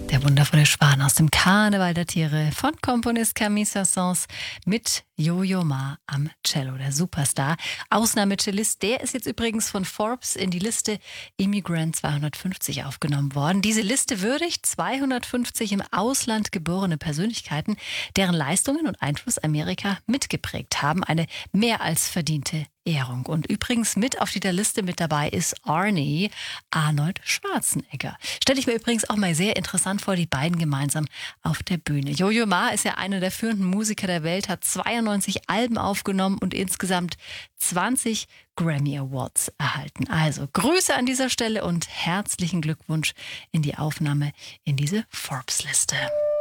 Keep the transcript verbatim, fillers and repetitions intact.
Der wundervolle Schwan aus dem Karneval der Tiere von Komponist Camille Saint-Saëns mit Yo-Yo Ma am Cello, der Superstar. Ausnahmecellist, der ist jetzt übrigens von Forbes in die Liste Immigrant zweihundertfünfzig aufgenommen worden. Diese Liste würdigt zweihundertfünfzig im Ausland geborene Persönlichkeiten, deren Leistungen und Einfluss Amerika mitgeprägt haben. Eine mehr als verdiente Ehrung. Und übrigens mit auf dieser Liste mit dabei ist Arnie, Arnold Schwarzenegger. Stelle ich mir übrigens auch mal sehr interessant vor, die beiden gemeinsam auf der Bühne. Yo-Yo Ma ist ja einer der führenden Musiker der Welt, hat zweiundneunzig Alben aufgenommen und insgesamt zwanzig Grammy Awards erhalten. Also Grüße an dieser Stelle und herzlichen Glückwunsch in die Aufnahme in diese Forbes-Liste.